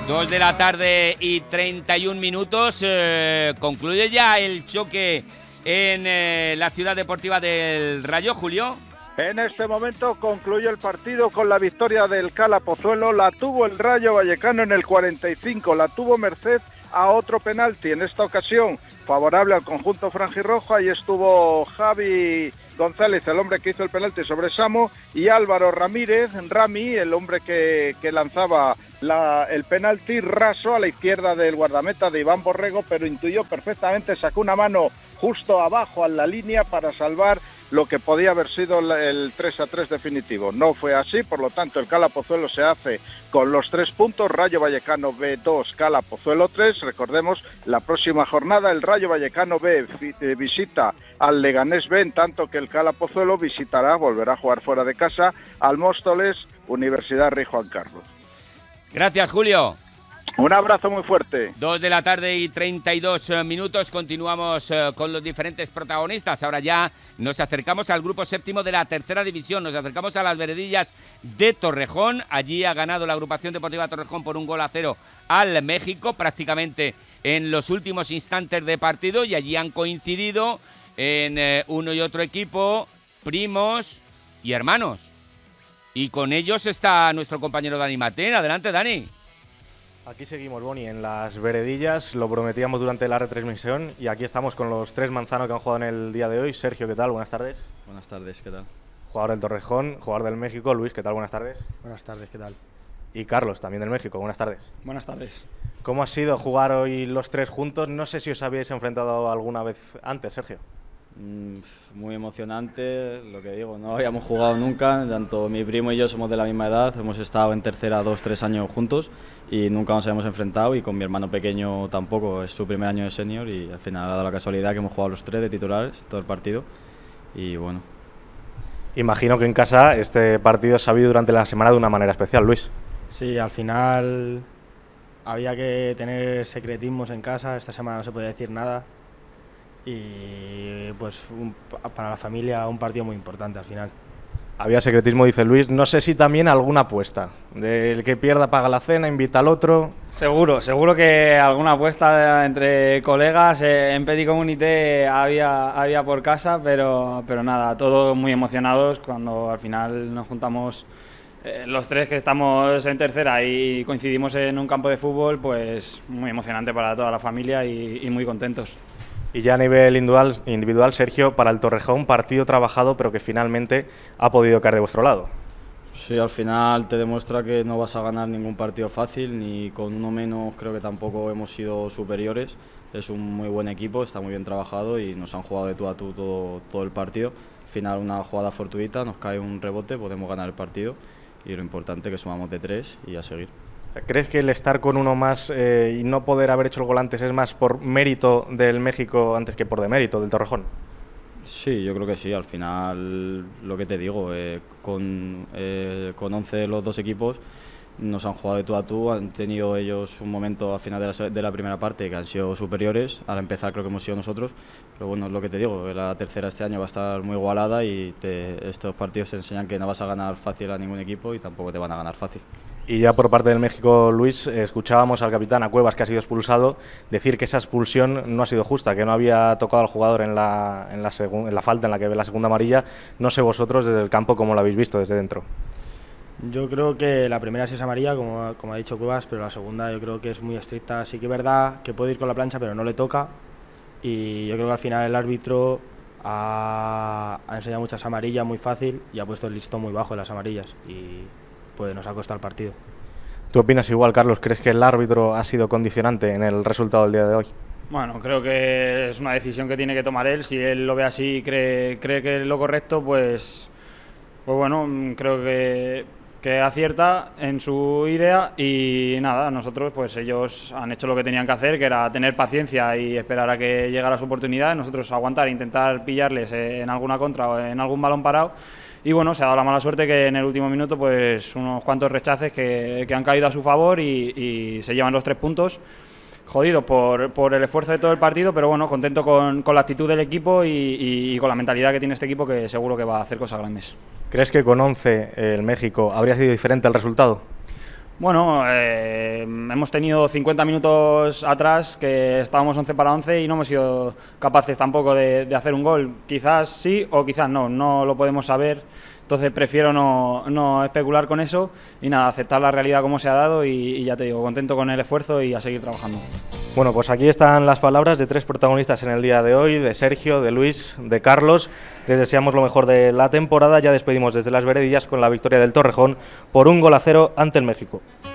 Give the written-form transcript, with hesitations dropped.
2 de la tarde y 31 minutos. Concluye ya el choque en la ciudad deportiva del Rayo, Julio. En este momento concluyó el partido con la victoria del Cala Pozuelo. La tuvo el Rayo Vallecano en el 45, la tuvo merced a otro penalti, en esta ocasión favorable al conjunto franjirrojo. Ahí estuvo Javi González, el hombre que hizo el penalti sobre Samo, y Álvaro Ramírez, Rami, el hombre que lanzaba el penalti raso a la izquierda del guardameta de Iván Borrego, pero intuyó perfectamente, sacó una mano justo abajo a la línea para salvar lo que podía haber sido el 3-3 definitivo. No fue así, por lo tanto el Cala Pozuelo se hace con los 3 puntos, Rayo Vallecano B 2, Cala Pozuelo 3. Recordemos, la próxima jornada el Rayo Vallecano B visita al Leganés B, en tanto que el Cala Pozuelo volverá a jugar fuera de casa al Móstoles Universidad Rey Juan Carlos. Gracias, Julio. Un abrazo muy fuerte. 2 de la tarde y 32 minutos. Continuamos con los diferentes protagonistas. Ahora ya nos acercamos al grupo séptimo de la tercera división. Nos acercamos a las Veredillas de Torrejón. Allí ha ganado la agrupación deportiva Torrejón por 1-0 al México, prácticamente en los últimos instantes de partido. Y allí han coincidido en uno y otro equipo primos y hermanos. Y con ellos está nuestro compañero Dani Matén. Adelante, Dani. Aquí seguimos, Boni, en las Veredillas, lo prometíamos durante la retransmisión y aquí estamos con los 3 manzanos que han jugado en el día de hoy. Sergio, ¿qué tal? Buenas tardes. Buenas tardes, ¿qué tal? Jugador del Torrejón, jugador del México. Luis, ¿qué tal? Buenas tardes. Buenas tardes, ¿qué tal? Y Carlos, también del México. Buenas tardes. Buenas tardes. ¿Cómo ha sido jugar hoy los 3 juntos? No sé si os habíais enfrentado alguna vez antes, Sergio. Muy emocionante, lo que digo, no habíamos jugado nunca, tanto mi primo y yo somos de la misma edad, hemos estado en tercera 2-3 años juntos y nunca nos habíamos enfrentado, y con mi hermano pequeño tampoco, es su primer año de senior y al final ha dado la casualidad que hemos jugado los 3 de titulares todo el partido y bueno. Imagino que en casa este partido se ha vivido durante la semana de una manera especial, Luis. Sí, al final había que tener secretismos en casa, esta semana no se podía decir nada. Y pues para la familia un partido muy importante al final. Había secretismo, dice Luis. No sé si también alguna apuesta. Del que pierda paga la cena, invita al otro. Seguro que alguna apuesta entre colegas en Petit Communité había por casa, pero nada, todos muy emocionados cuando al final nos juntamos los 3 que estamos en tercera y coincidimos en un campo de fútbol, pues muy emocionante para toda la familia y muy contentos. Y ya a nivel individual, Sergio, para el Torrejón, partido trabajado, pero que finalmente ha podido caer de vuestro lado. Sí, al final te demuestra que no vas a ganar ningún partido fácil, ni con uno menos creo que tampoco hemos sido superiores. Es un muy buen equipo, está muy bien trabajado y nos han jugado de tú a tú todo el partido. Al final una jugada fortuita, nos cae un rebote, podemos ganar el partido y lo importante es que sumamos de 3 y a seguir. ¿Crees que el estar con uno más y no poder haber hecho el gol antes es más por mérito del México antes que por demérito del Torrejón? Sí, yo creo que sí. Al final, lo que te digo, con 11 los 2 equipos nos han jugado de tú a tú. Han tenido ellos un momento al final de la primera parte que han sido superiores. Al empezar creo que hemos sido nosotros. Pero bueno, es lo que te digo, la tercera este año va a estar muy igualada y estos partidos te enseñan que no vas a ganar fácil a ningún equipo y tampoco te van a ganar fácil. Y ya por parte del México, Luis, escuchábamos al capitán, a Cuevas, que ha sido expulsado, decir que esa expulsión no ha sido justa, que no había tocado al jugador en la falta en la que ve la segunda amarilla. No sé vosotros desde el campo cómo lo habéis visto desde dentro. Yo creo que la primera sí es amarilla, como ha dicho Cuevas, pero la segunda yo creo que es muy estricta. Sí que es verdad que puede ir con la plancha, pero no le toca. Y yo creo que al final el árbitro ha enseñado muchas amarillas muy fácil y ha puesto el listón muy bajo en las amarillas. Y pues nos ha costado el partido. ¿Tú opinas igual, Carlos? ¿Crees que el árbitro ha sido condicionante en el resultado del día de hoy? Bueno, creo que es una decisión que tiene que tomar él. Si él lo ve así y cree que es lo correcto, pues bueno, creo que acierta en su idea y nada, nosotros pues ellos han hecho lo que tenían que hacer, que era tener paciencia y esperar a que llegara su oportunidad, nosotros aguantar e intentar pillarles en alguna contra o en algún balón parado. Y bueno, se ha dado la mala suerte que en el último minuto pues unos cuantos rechaces que han caído a su favor y se llevan los 3 puntos. Jodido por el esfuerzo de todo el partido, pero bueno, contento con la actitud del equipo y con la mentalidad que tiene este equipo, que seguro que va a hacer cosas grandes. ¿Crees que con 11 el México habría sido diferente el resultado? Bueno, hemos tenido 50 minutos atrás que estábamos 11 para 11 y no hemos sido capaces tampoco de hacer un gol. Quizás sí o quizás no lo podemos saber. Entonces prefiero no especular con eso y nada, aceptar la realidad como se ha dado y ya te digo, contento con el esfuerzo y a seguir trabajando. Bueno, pues aquí están las palabras de 3 protagonistas en el día de hoy, de Sergio, de Luis, de Carlos. Les deseamos lo mejor de la temporada. Ya despedimos desde Las Veredillas con la victoria del Torrejón por 1-0 ante el México.